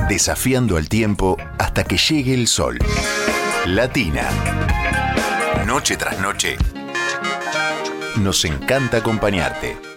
Desafiando al tiempo hasta que llegue el sol. Latina. Noche tras noche. Nos encanta acompañarte.